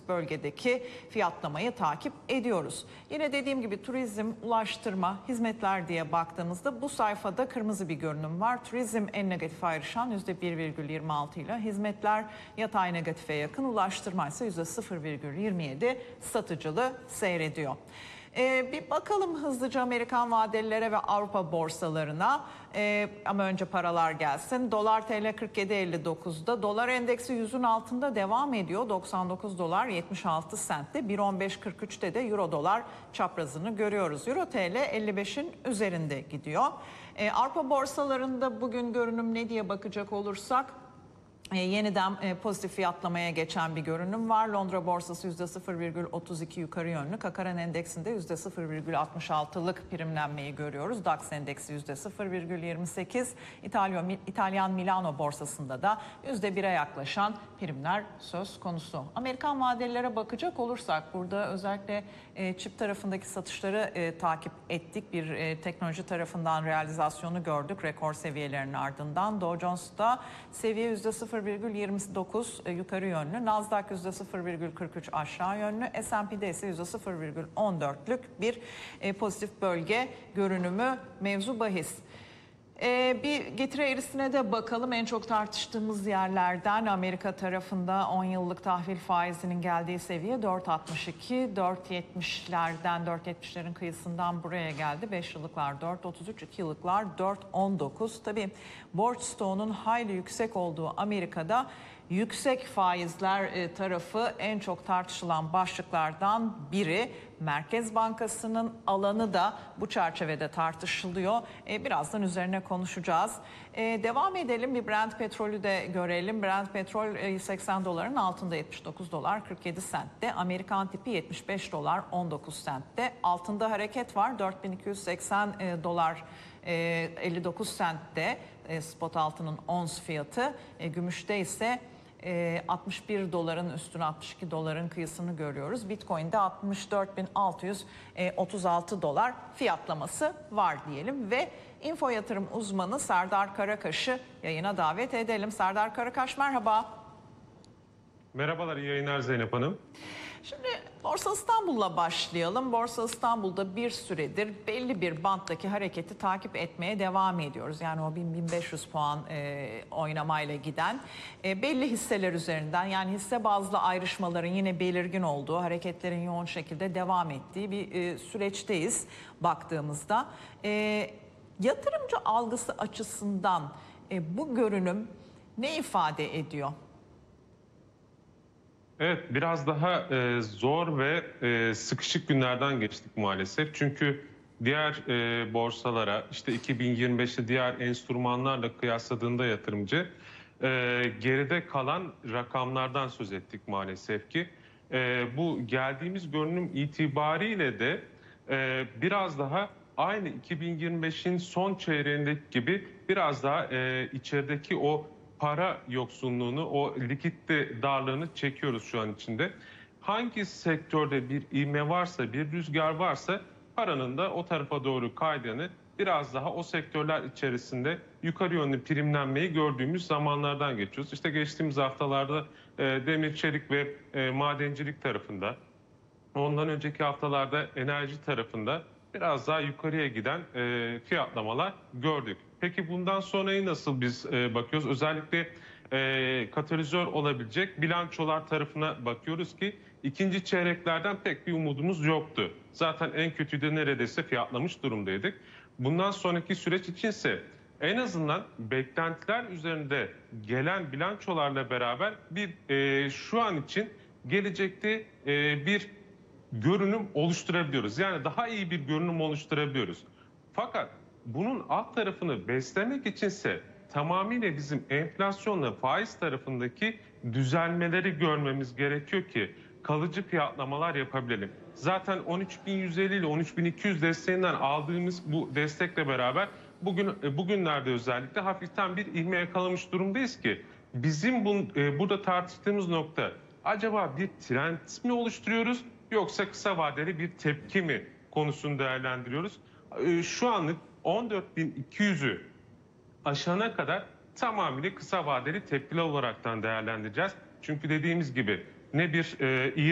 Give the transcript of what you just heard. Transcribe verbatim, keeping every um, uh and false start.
pozitif bölgedeki fiyatlamayı takip ediyoruz. Yine dediğim gibi turizm, ulaştırma, hizmetler diye baktığımızda bu sayfada kırmızı bir görünüm var. Turizm en negatif ayrışan yüzde bir virgül yirmi altı ile, hizmetler yatay negatife yakın, ulaştırma ise yüzde sıfır virgül yirmi yedi satıcılı seyrediyor. Ee, bir bakalım hızlıca Amerikan vadelilere ve Avrupa borsalarına. Ee, ama önce paralar gelsin. Dolar T L kırk yedi elli dokuzda. Dolar endeksi yüzün altında devam ediyor. doksan dokuz dolar yetmiş altı sentte. bir on beş kırk üçte de Euro dolar çaprazını görüyoruz. Euro T L elli beşin üzerinde gidiyor. Ee, Avrupa borsalarında bugün görünüm ne diye bakacak olursak, E, yeniden e, pozitif fiyatlamaya geçen bir görünüm var. Londra borsası yüzde sıfır virgül otuz iki yukarı yönlü. Kakaran endeksinde yüzde sıfır virgül altmış altılık primlenmeyi görüyoruz. DAX endeksi yüzde sıfır virgül yirmi sekiz. İtalyan, İtalyan Milano borsasında da yüzde bire yaklaşan primler söz konusu. Amerikan vadelilere bakacak olursak burada özellikle e, çip tarafındaki satışları e, takip ettik. Bir e, teknoloji tarafından realizasyonu gördük rekor seviyelerinin ardından. Dow Jones'ta seviye yüzde sıfır virgül yirmi dokuz yukarı yönlü, Nasdaq yüzde sıfır virgül kırk üç aşağı yönlü, S and P'de ise yüzde sıfır virgül on dörtlük bir e, pozitif bölge görünümü mevzu bahis. Ee, bir getiri eğrisine de bakalım. En çok tartıştığımız yerlerden Amerika tarafında on yıllık tahvil faizinin geldiği seviye dört altmış iki, dört yetmişlerden, dört yetmişlerin kıyısından buraya geldi. beş yıllıklar dört otuz üç, iki yıllıklar dört on dokuz. Tabii borç stoğunun hayli yüksek olduğu Amerika'da yüksek faizler tarafı en çok tartışılan başlıklardan biri. Merkez Bankası'nın alanı da bu çerçevede tartışılıyor. Birazdan üzerine konuşacağız. Devam edelim, bir Brent petrolü de görelim. Brent petrol seksen doların altında, yetmiş dokuz dolar kırk yedi sentte. Amerikan tipi yetmiş beş dolar on dokuz sentte. Altında hareket var, dört bin iki yüz seksen dolar elli dokuz sentte spot altının ons fiyatı. Gümüşte ise altmış bir doların üstüne, altmış iki doların kıyısını görüyoruz. Bitcoin'de altmış dört bin altı yüz otuz altı dolar fiyatlaması var diyelim ve info yatırım uzmanı Serdar Karakaş'ı yayına davet edelim. Serdar Karakaş, merhaba. Merhabalar, iyi yayınlar Zeynep Hanım. Şimdi Borsa İstanbul'la başlayalım. Borsa İstanbul'da bir süredir belli bir banttaki hareketi takip etmeye devam ediyoruz. Yani o bin bin beş yüz puan e, oynamayla giden e, belli hisseler üzerinden, yani hisse bazlı ayrışmaların yine belirgin olduğu, hareketlerin yoğun şekilde devam ettiği bir e, süreçteyiz baktığımızda. E, yatırımcı algısı açısından e, bu görünüm ne ifade ediyor? Evet, biraz daha e, zor ve e, sıkışık günlerden geçtik maalesef. Çünkü diğer e, borsalara, işte iki bin yirmi beşte diğer enstrümanlarla kıyasladığında yatırımcı e, geride kalan rakamlardan söz ettik maalesef ki. E, bu geldiğimiz görünüm itibariyle de e, biraz daha aynı iki bin yirmi beşin son çeyreğindeki gibi biraz daha e, içerideki o para yoksunluğunu, o likitte darlığını çekiyoruz şu an içinde. Hangi sektörde bir ivme varsa, bir rüzgar varsa paranın da o tarafa doğru kaydığını, biraz daha o sektörler içerisinde yukarı yönlü primlenmeyi gördüğümüz zamanlardan geçiyoruz. İşte geçtiğimiz haftalarda e, demir, çelik ve e, madencilik tarafında, ondan önceki haftalarda enerji tarafında biraz daha yukarıya giden e, fiyatlamalar gördük. Peki bundan sonrayı nasıl biz e, bakıyoruz? Özellikle e, katalizör olabilecek bilançolar tarafına bakıyoruz ki ikinci çeyreklerden pek bir umudumuz yoktu. Zaten en kötüyü de neredeyse fiyatlamış durumdaydık. Bundan sonraki süreç içinse en azından beklentiler üzerinde gelen bilançolarla beraber bir e, şu an için gelecekte e, bir görünüm oluşturabiliyoruz. Yani daha iyi bir görünüm oluşturabiliyoruz. Fakat bunun alt tarafını beslemek içinse tamamıyla bizim enflasyonla faiz tarafındaki düzelmeleri görmemiz gerekiyor ki kalıcı fiyatlamalar yapabilelim. Zaten on üç bin yüz elli ile on üç bin iki yüz desteğinden aldığımız bu destekle beraber bugün bugünlerde özellikle hafiften bir ivme yakalamış durumdayız ki bizim bu, burada tartıştığımız nokta, acaba bir trend mi oluşturuyoruz yoksa kısa vadeli bir tepki mi konusunu değerlendiriyoruz. Şu anlık on dört bin iki yüzü aşana kadar tamamıyla kısa vadeli tepkiler olaraktan değerlendireceğiz. Çünkü dediğimiz gibi ne bir e, iyi